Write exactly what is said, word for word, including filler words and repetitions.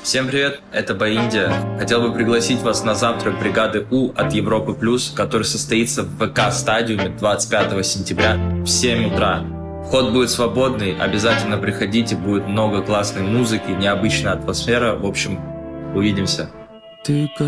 Всем привет, это Баиндия. Хотел бы пригласить вас на завтрак бригады У от Европы Плюс, который состоится в ВК-стадиуме двадцать пятого сентября в семь утра. Вход будет свободный, обязательно приходите, будет много классной музыки, необычная атмосфера. В общем, увидимся.